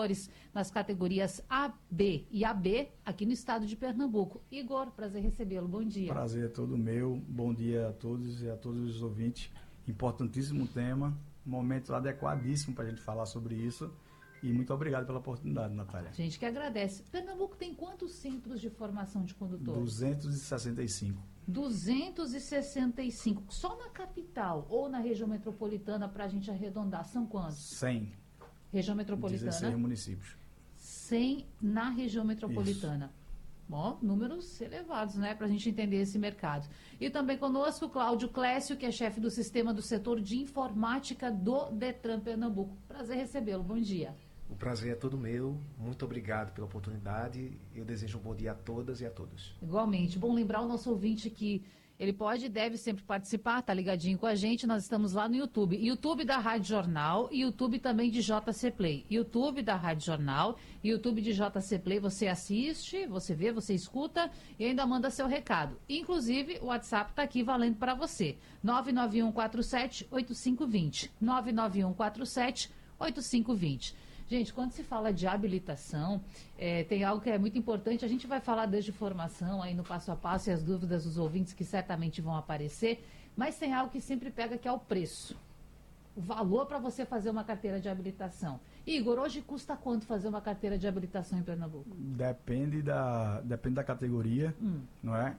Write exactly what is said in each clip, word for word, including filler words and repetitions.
condutores nas categorias A, B e A B aqui no estado de Pernambuco. Igor, prazer recebê-lo. Bom dia. Prazer é todo meu. Bom dia a todos e a todos os ouvintes. Importantíssimo tema, momento adequadíssimo para a gente falar sobre isso. E muito obrigado pela oportunidade, Natália. A gente que agradece. Pernambuco tem quantos centros de formação de condutores? duzentos e sessenta e cinco. duzentos e sessenta e cinco. Só na capital ou na região metropolitana, para a gente arredondar, são quantos? cem. Região metropolitana? dezesseis municípios. cem na região metropolitana. Isso. Bom, números elevados, né, para a gente entender esse mercado. E também conosco o Cláudio Clécio, que é chefe do sistema do setor de informática do Detran Pernambuco. Prazer recebê-lo. Bom dia. O prazer é todo meu. Muito obrigado pela oportunidade. Eu desejo um bom dia a todas e a todos. Igualmente. Bom lembrar o nosso ouvinte que ele pode e deve sempre participar, tá ligadinho com a gente. Nós estamos lá no YouTube. YouTube da Rádio Jornal e YouTube também de J C Play. YouTube da Rádio Jornal e YouTube de J C Play. Você assiste, você vê, você escuta e ainda manda seu recado. Inclusive, o WhatsApp está aqui valendo para você. nove nove um quatro sete oito cinco dois zero. nove nove um quatro sete oito cinco dois zero. Gente, quando se fala de habilitação, é, tem algo que é muito importante. A gente vai falar desde formação, aí no passo a passo, e as dúvidas dos ouvintes que certamente vão aparecer, mas tem algo que sempre pega, que é o preço. O valor para você fazer uma carteira de habilitação. Igor, hoje custa quanto fazer uma carteira de habilitação em Pernambuco? Depende da, depende da categoria, Hum. não é?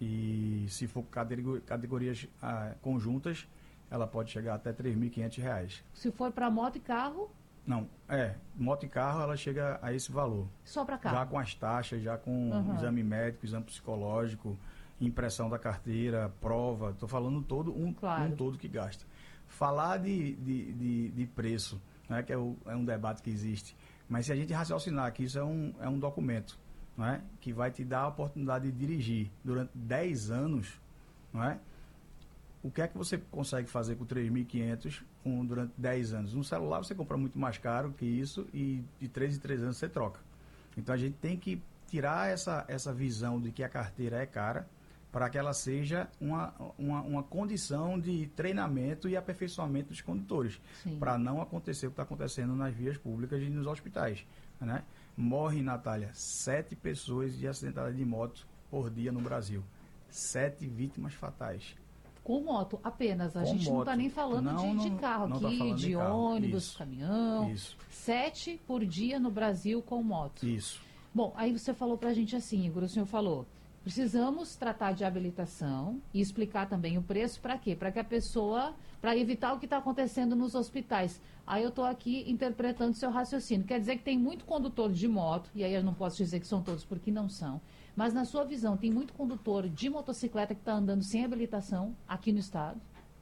E se for categor- categorias ah, conjuntas, ela pode chegar até três mil e quinhentos reais. Se for para moto e carro, Não, é, moto e carro ela chega a esse valor. só para carro. Já com as taxas, já com Uhum. exame médico, exame psicológico, impressão da carteira, prova, estou falando todo um, Claro. um todo que gasta. Falar de, de, de, de preço, né, que é, o, é um debate que existe, mas se a gente raciocinar que isso é um, é um documento, não é, que vai te dar a oportunidade de dirigir durante dez anos, não é? O que é que você consegue fazer com três mil e quinhentos com, durante dez anos? Um celular você compra muito mais caro que isso e de três em três anos você troca. Então a gente tem que tirar essa, essa visão de que a carteira é cara para que ela seja uma, uma, uma condição de treinamento e aperfeiçoamento dos condutores. Para não acontecer o que está acontecendo nas vias públicas e nos hospitais. Né? Morrem, Natália, sete pessoas de acidentada de moto por dia no Brasil. Sete vítimas fatais. Com moto apenas, a Com gente moto. não está nem falando Não, de, de não- carro não tá aqui, falando de de carro. ônibus, Isso. caminhão. Isso. Sete por dia no Brasil com moto. Isso. Bom, aí você falou pra gente assim, Igor, o senhor falou, precisamos tratar de habilitação e explicar também o preço para quê? Para que a pessoa, para evitar o que está acontecendo nos hospitais. Aí eu estou aqui interpretando seu raciocínio. Quer dizer que tem muito condutor de moto, e aí eu não posso dizer que são todos porque não são, mas na sua visão, tem muito condutor de motocicleta que está andando sem habilitação aqui no estado?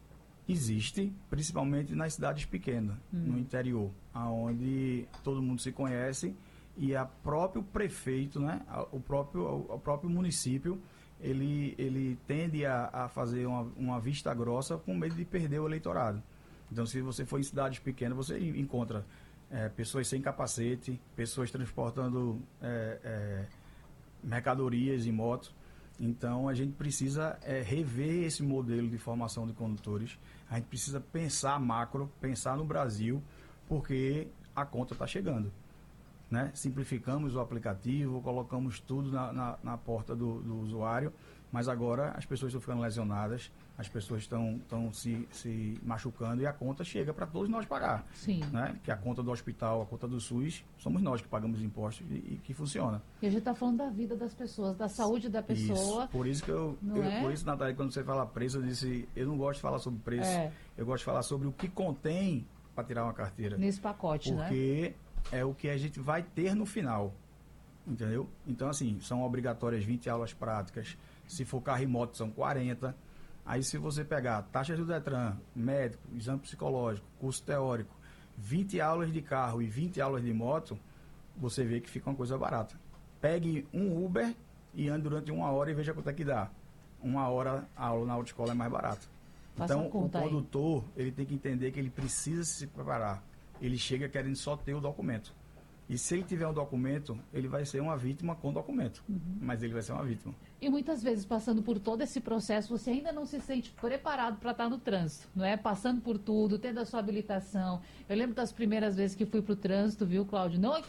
Existe, principalmente nas cidades pequenas, Hum. no interior, onde todo mundo se conhece e o próprio prefeito, né, a- o próprio, o próprio município, ele, ele tende a, a fazer uma, uma vista grossa com medo de perder o eleitorado. Então, se você for em cidades pequenas, você en- encontra eh, pessoas sem capacete, pessoas transportando eh, eh, mercadorias em moto. Então, a gente precisa é, rever esse modelo de formação de condutores. A gente precisa pensar macro, pensar no Brasil, porque a conta está chegando. Né? Simplificamos o aplicativo, colocamos tudo na, na, na porta do, do usuário, mas agora as pessoas estão ficando lesionadas, as pessoas estão, estão se, se machucando e a conta chega para todos nós pagar. Sim. Né? Que a conta do hospital, a conta do SUS, somos nós que pagamos impostos e, e que funciona. E a gente está falando da vida das pessoas, da saúde da pessoa. Isso. Por isso que eu, Não eu é? por isso, Natália, quando você fala preço, eu disse, eu não gosto de falar sobre preço, É. eu gosto de falar sobre o que contém para tirar uma carteira. Nesse pacote, né? Porque é o que a gente vai ter no final. Entendeu? Então, assim, são obrigatórias vinte aulas práticas. Se for carro e moto, são quarenta. Aí, se você pegar taxas do Detran, médico, exame psicológico, curso teórico, vinte aulas de carro e vinte aulas de moto, você vê que fica uma coisa barata. Pegue um Uber e ande durante uma hora e veja quanto é que dá. Uma hora a aula na autoescola é mais barata. Faça Então, a conta o aí. condutor, ele tem que entender que ele precisa se preparar. Ele chega querendo só ter o documento. E se ele tiver um documento, ele vai ser uma vítima com documento. Uhum. Mas ele vai ser uma vítima. E muitas vezes, passando por todo esse processo, você ainda não se sente preparado para estar no trânsito, não é? Passando por tudo, tendo a sua habilitação. Eu lembro das primeiras vezes que fui para o trânsito, viu, Cláudio? Não aqui